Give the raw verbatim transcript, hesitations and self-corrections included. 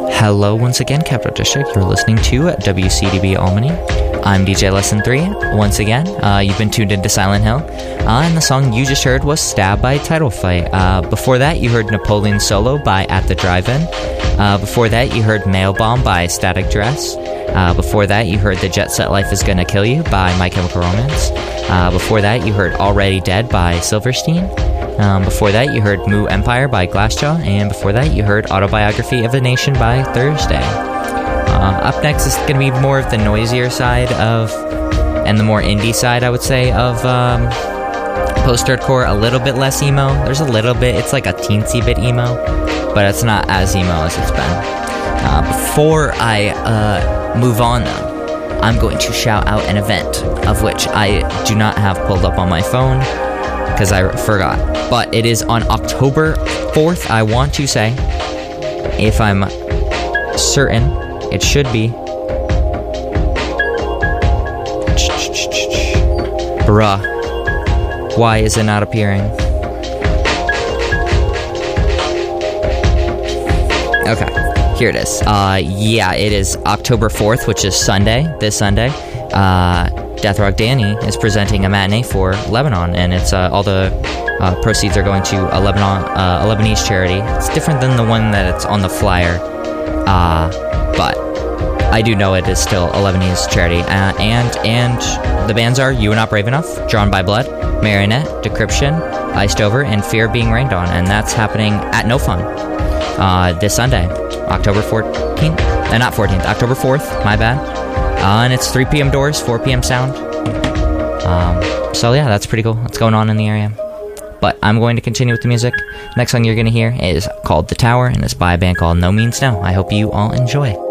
Hello once again, Capital District. You're listening to W C D B Albany. I'm D J Lesson three. Once again, uh, you've been tuned into Silent Hill. Uh, and the song you just heard was Stab by Title Fight. Uh, before that, you heard Napoleon Solo by At the Drive-In. Uh, before that, you heard Mail Bomb by Static Dress. Uh, before that, you heard The Jet Set Life Is Gonna Kill You by My Chemical Romance. Uh, before that, you heard Already Dead by Silverstein. Um, before that, you heard Moo Empire by Glassjaw. And before that, you heard Autobiography of a Nation by Thursday. Uh, up next is going to be more of the noisier side of, and the more indie side, I would say, of um, post-hardcore. A little bit less emo. There's a little bit, it's like a teensy bit emo, but it's not as emo as it's been. Uh, before I uh, move on, though, I'm going to shout out an event of which I do not have pulled up on my phone because I forgot. But it is on October fourth, I want to say, if I'm certain. It should be. Bruh. Why is it not appearing? Okay, here it is. Uh, yeah, it is October fourth, which is Sunday, this Sunday. Uh, Death Rock Danny is presenting a matinee for Lebanon, and it's uh, all the uh, proceeds are going to a Lebanon, uh, a Lebanese charity. It's different than the one that it's on the flyer. Uh, but I do know it is still a Lebanese charity. Uh, and and the bands are You Are Not Brave Enough, Drawn by Blood, Marionette, Decryption, Iced Over, and Fear of Being Rained On. And that's happening at No Fun uh, this Sunday, October fourteenth. Uh, not fourteenth, October fourth, my bad. Uh, and it's three p.m. doors, four p.m. sound. Um, so yeah, that's pretty cool. What's going on in the area. But I'm going to continue with the music. Next song you're going to hear is called The Tower, and it's by a band called No Means No. I hope you all enjoy.